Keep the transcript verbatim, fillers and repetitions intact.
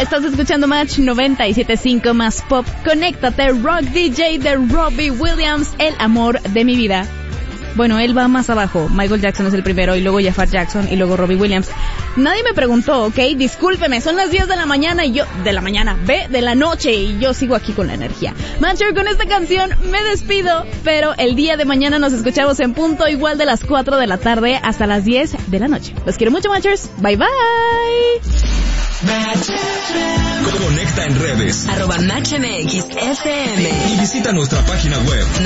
Estás escuchando Match noventa y siete punto cinco más pop. Conéctate, Rock D J de Robbie Williams, el amor de mi vida. Bueno, él va más abajo. Michael Jackson es el primero, y luego Jafar Jackson, y luego Robbie Williams. Nadie me preguntó, ¿ok? Discúlpeme, son las diez de la mañana y yo... De la mañana, ve, de la noche, y yo sigo aquí con la energía. Matcher, con esta canción me despido, pero el día de mañana nos escuchamos en punto igual de las cuatro de la tarde hasta las diez de la noche. Los quiero mucho, Matchers. Bye, bye. Conecta en redes arroba Match M X F M y visita nuestra página web